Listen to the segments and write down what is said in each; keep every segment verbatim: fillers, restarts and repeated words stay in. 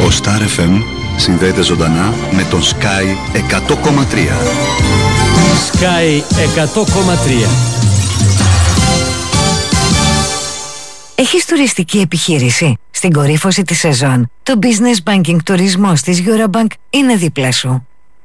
Ο Star εφ εμ συνδέεται ζωντανά με τον Sky εκατό κόμμα τρία. Sky εκατό κόμμα τρία. Έχεις τουριστική επιχείρηση? Στην κορύφωση της σεζόν, το Business Banking τουρισμός της Eurobank είναι δίπλα σου.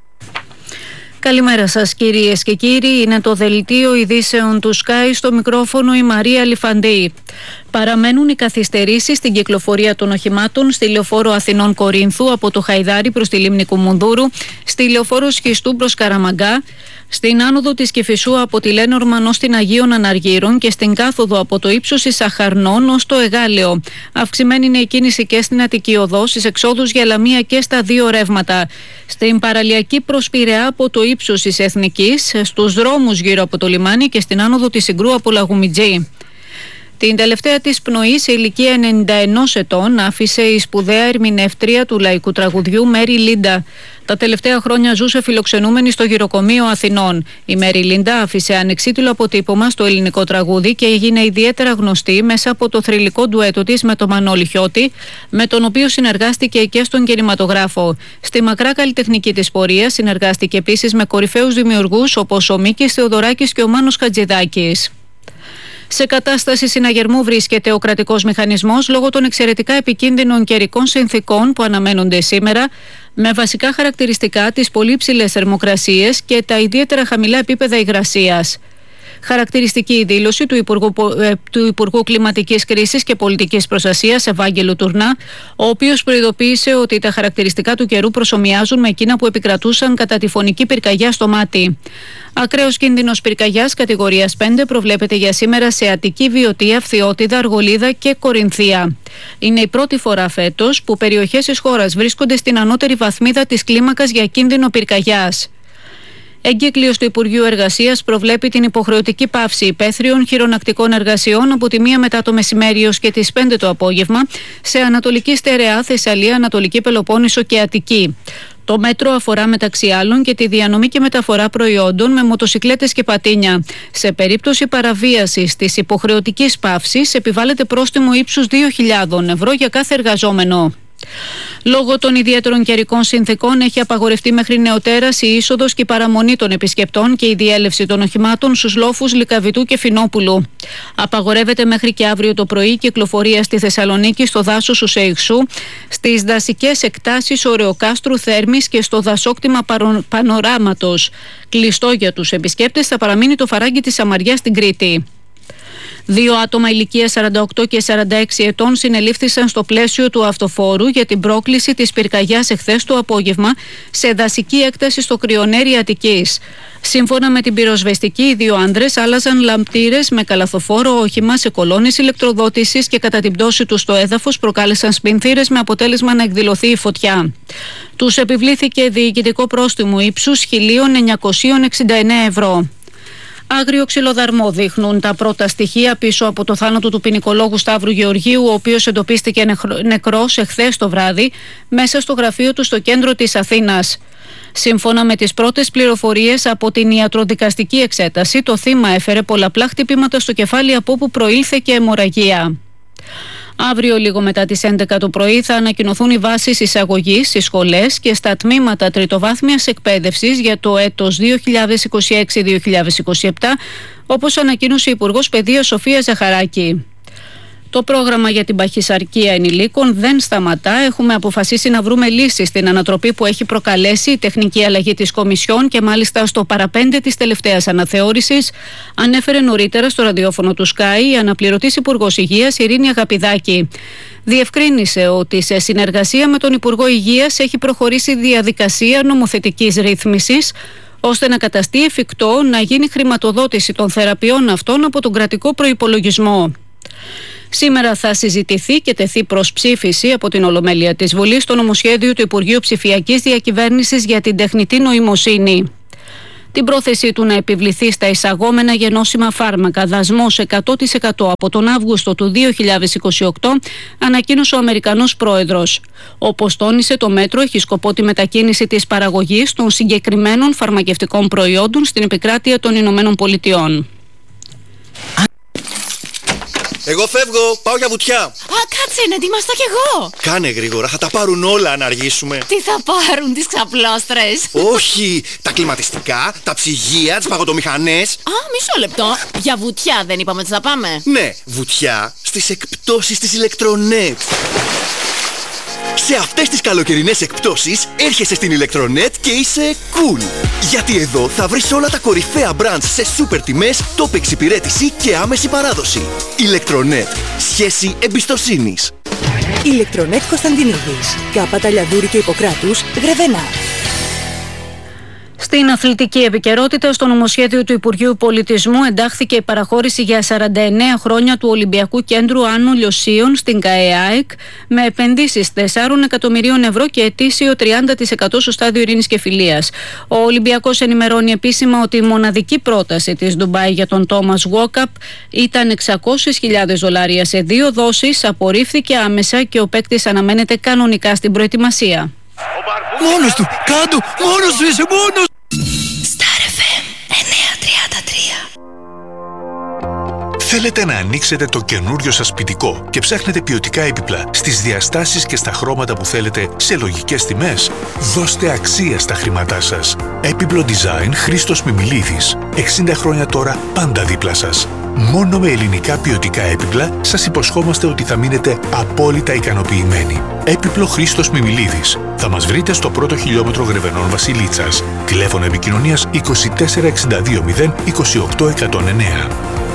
Καλημέρα σας κυρίες και κύριοι, είναι το δελτίο ειδήσεων του Sky, στο μικρόφωνο η Μαρία Λιφαντή. Παραμένουν οι καθυστερήσεις στην κυκλοφορία των οχημάτων στη λεωφόρο Αθηνών Κορίνθου από το Χαϊδάρι προς τη λίμνη Κουμουνδούρου, στη λεωφόρο Σχιστού προς Καραμαγκά, στην άνοδο της Κηφισού από τη Λένορμαν ως την Αγίων Αναργύρων και στην κάθοδο από το ύψος της Σαχαρνών ως το Εγάλεο. Αυξημένη είναι η κίνηση και στην Αττική Οδό, στις εξόδους για Λαμία και στα δύο ρεύματα. Στην παραλιακή προς Πειραιά από το ύψος της Εθνικής, στους δρόμους γύρω από το λιμάνι και στην άνοδο της Συγκρού από Λαγουμιτζή. Την τελευταία της πνοή σε ηλικία ενενήντα ενός ετών άφησε η σπουδαία ερμηνεύτρια του λαϊκού τραγουδιού Μέρι Λίντα. Τα τελευταία χρόνια ζούσε φιλοξενούμενη στο Γυροκομείο Αθηνών. Η Μέρι Λίντα άφησε ανεξίτηλο αποτύπωμα στο ελληνικό τραγούδι και έγινε ιδιαίτερα γνωστή μέσα από το θρυλικό ντουέτο της με τον Μανώλη Χιώτη, με τον οποίο συνεργάστηκε και στον κινηματογράφο. Στη μακρά καλλιτεχνική της πορεία συνεργάστηκε επίσης με κορυφαίους δημιουργούς όπως ο Μίκης Θεοδωράκης και ο Μάνος Χατζηδάκης. Σε κατάσταση συναγερμού βρίσκεται ο κρατικός μηχανισμός λόγω των εξαιρετικά επικίνδυνων καιρικών συνθήκων που αναμένονται σήμερα, με βασικά χαρακτηριστικά τις πολύ ψηλές θερμοκρασίες και τα ιδιαίτερα χαμηλά επίπεδα υγρασίας. Χαρακτηριστική η δήλωση του Υπουργού, ε, του Υπουργού Κλιματικής Κρίσης και Πολιτικής Προστασίας, Ευάγγελου Τουρνά, ο οποίος προειδοποίησε ότι τα χαρακτηριστικά του καιρού προσομοιάζουν με εκείνα που επικρατούσαν κατά τη φωνική πυρκαγιά στο Μάτι. Ακραίος κίνδυνος πυρκαγιάς κατηγορίας πέντε προβλέπεται για σήμερα σε Αττική, Βιωτία, Φθιώτιδα, Αργολίδα και Κορινθία. Είναι η πρώτη φορά φέτος που περιοχές της χώρας βρίσκονται στην ανώτερη βαθμίδα της κλίμακας για κίνδυνο πυρκαγιάς. Εγκύκλειος του Υπουργείου Εργασίας προβλέπει την υποχρεωτική πάυση υπαίθριων χειρονακτικών εργασιών από τη μία μετά το μεσημέρι ως και τις πέντε το απόγευμα σε Ανατολική Στερεά, Θεσσαλία, Ανατολική Πελοπόννησο και Αττική. Το μέτρο αφορά μεταξύ άλλων και τη διανομή και μεταφορά προϊόντων με μοτοσικλέτες και πατίνια. Σε περίπτωση παραβίασης της υποχρεωτικής πάυσης επιβάλλεται πρόστιμο ύψους δύο χιλιάδες ευρώ για κάθε εργαζόμενο. Λόγω των ιδιαίτερων καιρικών συνθηκών έχει απαγορευτεί μέχρι νεοτέρας η είσοδος και η παραμονή των επισκεπτών και η διέλευση των οχημάτων στους λόφους Λυκαβητού και Φινόπουλου. Απαγορεύεται μέχρι και αύριο το πρωί η κυκλοφορία στη Θεσσαλονίκη, στο δάσος του Σέιξου, στις δασικές εκτάσεις Ωρεοκάστρου, Θέρμης και στο δασόκτημα Πανοράματος. Κλειστό για τους επισκέπτες θα παραμείνει το φαράγγι της Σαμαριάς στην Κρήτη. Δύο άτομα ηλικίας σαράντα οκτώ και σαράντα έξι ετών συνελήφθησαν στο πλαίσιο του αυτοφόρου για την πρόκληση της πυρκαγιάς εχθές το απόγευμα σε δασική έκταση στο Κρυονέρι Αττικής. Σύμφωνα με την πυροσβεστική, οι δύο άνδρες άλλαζαν λαμπτήρες με καλαθοφόρο όχημα σε κολόνες ηλεκτροδότησης και κατά την πτώση τους στο έδαφος προκάλεσαν σπινθήρες με αποτέλεσμα να εκδηλωθεί η φωτιά. Τους επιβλήθηκε διοικητικό πρόστιμο ύψους χίλια εννιακόσια εξήντα εννέα ευρώ. Άγριο ξυλοδαρμό δείχνουν τα πρώτα στοιχεία πίσω από το θάνατο του ποινικολόγου Σταύρου Γεωργίου, ο οποίος εντοπίστηκε νεκρός εχθές το βράδυ μέσα στο γραφείο του στο κέντρο της Αθήνας. Σύμφωνα με τις πρώτες πληροφορίες από την ιατροδικαστική εξέταση, το θύμα έφερε πολλαπλά χτυπήματα στο κεφάλι από όπου προήλθε και αιμορραγία. Αύριο λίγο μετά τις έντεκα το πρωί θα ανακοινωθούν οι βάσεις εισαγωγής στις σχολές και στα τμήματα τριτοβάθμιας εκπαίδευσης για το έτος δύο χιλιάδες είκοσι έξι δύο χιλιάδες είκοσι επτά, όπως ανακοίνωσε η Υπουργός Παιδείας Σοφία Ζαχαράκη. Το πρόγραμμα για την παχυσαρκία ενηλίκων δεν σταματά. Έχουμε αποφασίσει να βρούμε λύσεις στην ανατροπή που έχει προκαλέσει η τεχνική αλλαγή της Κομισιόν και μάλιστα στο παραπέντε της τελευταίας αναθεώρησης, ανέφερε νωρίτερα στο ραδιόφωνο του Sky η αναπληρωτής Υπουργός Υγείας Ειρήνη Αγαπηδάκη. Διευκρίνησε ότι σε συνεργασία με τον Υπουργό Υγείας έχει προχωρήσει η διαδικασία νομοθετικής ρύθμισης, ώστε να καταστεί εφικτό να γίνει χρηματοδότηση των θεραπείων αυτών από τον κρατικό προϋπολογισμό. Σήμερα θα συζητηθεί και τεθεί προς ψήφιση από την Ολομέλεια της Βουλής το νομοσχέδιο του Υπουργείου Ψηφιακής Διακυβέρνησης για την τεχνητή νοημοσύνη. Την πρόθεσή του να επιβληθεί στα εισαγόμενα γενώσιμα φάρμακα δασμός εκατό τοις εκατό από τον Αύγουστο του δύο χιλιάδες είκοσι οκτώ ανακοίνωσε ο Αμερικανός πρόεδρος. Όπως τόνισε, το μέτρο έχει σκοπό τη μετακίνηση της παραγωγής των συγκεκριμένων φαρμακευτικών προϊόντων στην επικράτεια των Ηνωμένων Πολιτειών. Εγώ φεύγω, πάω για βουτιά. Α, κάτσε, να ετοιμαστώ κι εγώ. Κάνε γρήγορα, θα τα πάρουν όλα αν αργήσουμε. Τι θα πάρουν, τις ξαπλώστρες? Όχι, τα κλιματιστικά, τα ψυγεία, τις παγωτομηχανές. Α, μισό λεπτό. Για βουτιά δεν είπαμε ότι θα πάμε? Ναι, βουτιά στις εκπτώσεις της Ηλεκτρονέτ. Σε αυτές τις καλοκαιρινές εκπτώσεις έρχεσαι στην Ηλεκτρονέτ και είσαι cool. Γιατί εδώ θα βρεις όλα τα κορυφαία brands σε σούπερ τιμές, top εξυπηρέτηση και άμεση παράδοση. Ηλεκτρονέτ. Σχέση εμπιστοσύνης. Ηλεκτρονέτ Κωνσταντινίδης. Κάπα Λιαδούρη και Ιπποκράτους, Γρεβενά. Στην αθλητική επικαιρότητα, στο νομοσχέδιο του Υπουργείου Πολιτισμού εντάχθηκε η παραχώρηση για σαράντα εννέα χρόνια του Ολυμπιακού Κέντρου Άνω Λιωσίων στην ΚΑΕΑΕΚ με επενδύσεις τεσσάρων εκατομμυρίων ευρώ και ετήσιο τριάντα τοις εκατό στο στάδιο Ειρήνης και Φιλίας. Ο Ολυμπιακός ενημερώνει επίσημα ότι η μοναδική πρόταση της Ντουμπάι για τον Τόμας Γουόκαπ ήταν εξακόσιες χιλιάδες δολάρια σε δύο δόσεις, απορρίφθηκε άμεσα και ο παίκτης αναμένεται κανονικά στην προετοιμασία. Μόνος του, κάτω, μόνος του είσαι, μόνος. Star εφ εμ εννιακόσια τριάντα τρία. Θέλετε να ανοίξετε το καινούριο σας σπιτικό και ψάχνετε ποιοτικά έπιπλα στις διαστάσεις και στα χρώματα που θέλετε σε λογικές τιμές? Δώστε αξία στα χρήματά σας. Έπιπλο Design Χρήστος Μιμιλίδης. εξήντα χρόνια τώρα πάντα δίπλα σας. Μόνο με ελληνικά ποιοτικά έπιπλα σας υποσχόμαστε ότι θα μείνετε απόλυτα ικανοποιημένοι. Έπιπλο Χρήστος Μιμιλίδης. Θα μας βρείτε στο πρώτο χιλιόμετρο Γρεβενών Βασιλίτσας. Τηλέφωνο επικοινωνίας είκοσι τέσσερα εξήντα δύο μηδέν είκοσι οκτώ εκατόν εννέα.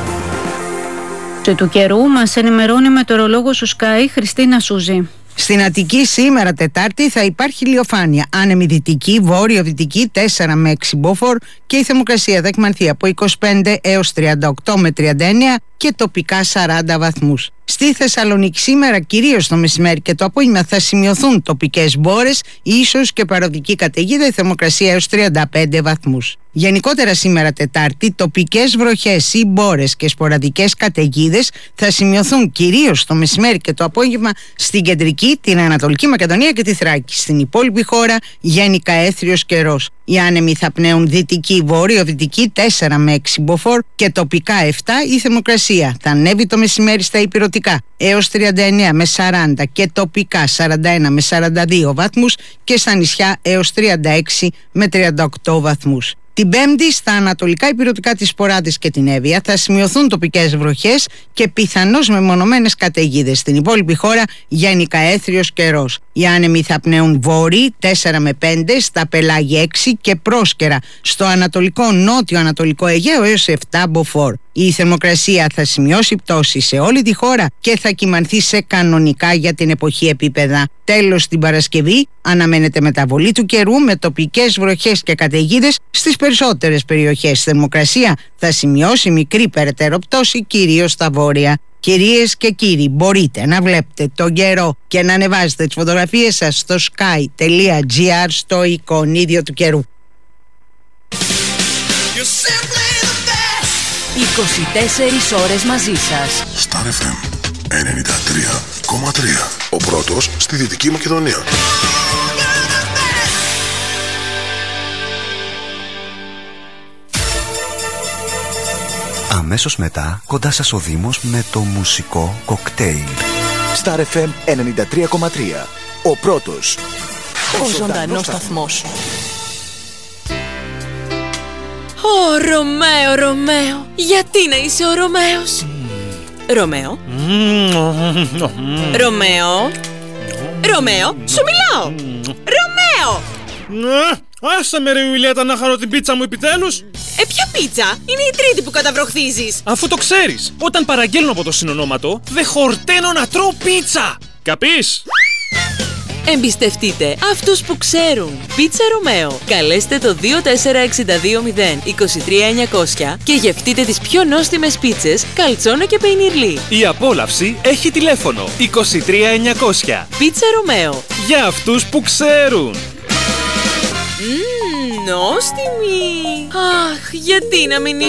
Του καιρού μας ενημερώνει μετεωρολόγος του Sky Χριστίνα Σούζη. Στην Αττική σήμερα Τετάρτη θα υπάρχει ηλιοφάνεια. Άνεμη δυτική, βόρειο-δυτική τέσσερα με έξι μποφόρ και η θερμοκρασία θα εκμανθεί από είκοσι πέντε έως τριάντα οκτώ με τριάντα εννέα και τοπικά σαράντα βαθμούς. Στη Θεσσαλονίκη σήμερα, κυρίως το μεσημέρι και το απόγευμα, θα σημειωθούν τοπικές μπόρες, ίσως και παροδική καταιγίδα, η θερμοκρασία έως τριάντα πέντε βαθμούς. Γενικότερα σήμερα Τετάρτη, τοπικές βροχές ή μπόρες και σποραδικές καταιγίδες θα σημειωθούν κυρίως το μεσημέρι και το απόγευμα στην κεντρική, την Ανατολική Μακεδονία και τη Θράκη. Στην υπόλοιπη χώρα γενικά έθριος καιρός. Οι άνεμοι θα πνέουν δυτική, βόρειο-δυτική τέσσερα με έξι μποφόρ και τοπικά επτά. Η θερμοκρασία θα ανέβει το μεσημέρι στα ηπειρωτικά έως τριάντα εννέα με σαράντα και τοπικά σαράντα ένα με σαράντα δύο βαθμούς και στα νησιά έως τριάντα έξι με τριάντα οκτώ βαθμούς. Την Πέμπτη στα ανατολικά ηπειρωτικά της Ποράδης και την Εύβοια θα σημειωθούν τοπικές βροχές και πιθανώς μεμονωμένες καταιγίδες. Στην υπόλοιπη χώρα γενικά έθριος καιρός. Οι άνεμοι θα πνέουν βόρειοι τέσσερα με πέντε, στα πελάγια έξι και πρόσκαιρα στο ανατολικό νότιο ανατολικό Αιγαίο έως επτά μποφόρ. Η θερμοκρασία θα σημειώσει πτώση σε όλη τη χώρα και θα κυμανθεί σε κανονικά για την εποχή επίπεδα. Τέλος, την Παρασκευή αναμένεται μεταβολή του καιρού με τοπικές βροχές και καταιγίδες στις περισσότερες περιοχές. Θερμοκρασία θα σημειώσει μικρή περαιτέρω πτώση κυρίως στα βόρεια. Κυρίες και κύριοι, μπορείτε να βλέπετε τον καιρό και να ανεβάζετε τις φωτογραφίες σας στο sky τελεία gr στο εικονίδιο του καιρού. είκοσι τέσσερις ώρες μαζί σας. Star εφ εμ ενενήντα τρία κόμμα τρία. Ο πρώτος στη Δυτική Μακεδονία. Αμέσως μετά, κοντά σας ο Δήμος με το μουσικό κοκτέιλ. Star εφ εμ ενενήντα τρία κόμμα τρία. Ο πρώτος. Ο, ο ζωντανός σταθμός. Ω, Ρωμαίο, Ρωμαίο, γιατί να είσαι ο Ρωμαίος? Ρωμαίο. Ρωμαίο. Ρωμαίο, σου μιλάω. Ρωμαίο. Άσε με ρε Ιουλιέτα να χαρώ την πίτσα μου επιτέλους. Ε, ποια πίτσα? Είναι η τρίτη που καταβροχθίζεις. Αφού το ξέρεις, όταν παραγγέλνω από το συνονόματο, δεν χορταίνω να τρώω πίτσα. Καπείς? Εμπιστευτείτε αυτούς που ξέρουν. Πίτσα Ρωμαίο. Καλέστε το δύο τέσσερα έξι δύο μηδέν είκοσι τρία εννιακόσια και γευτείτε τις πιο νόστιμες πίτσες καλτσόνο και πεϊνιρλί. Η απόλαυση έχει τηλέφωνο είκοσι τρία εννιακόσια. Πίτσα Ρωμαίο. Για αυτούς που ξέρουν. Μμμ, νόστιμη. Αχ, γιατί να μην